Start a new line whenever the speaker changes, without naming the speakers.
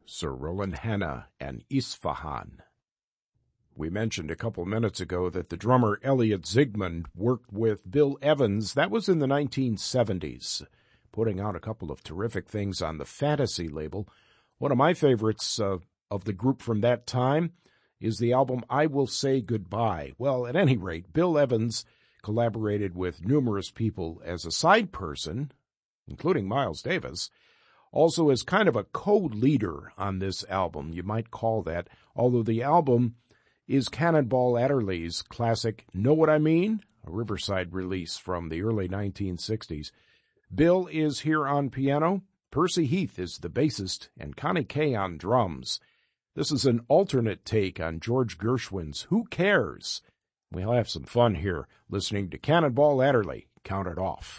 Sir Roland Hanna and Isfahan. We mentioned a couple minutes ago that the drummer Elliot Zygmunt worked with Bill Evans. That was in the 1970s, putting out a couple of terrific things on the Fantasy label. One of my favorites of the group from that time is the album I Will Say Goodbye. Well, at any rate, Bill Evans collaborated with numerous people as a side person, including Miles Davis, also as kind of a co-leader on this album, you might call that, although the album is Cannonball Adderley's classic Know What I Mean?, a Riverside release from the early 1960s. Bill is here on piano, Percy Heath is the bassist, and Connie Kay on drums. This is an alternate take on George Gershwin's Who Cares? We'll have some fun here listening to Cannonball Adderley Count It Off.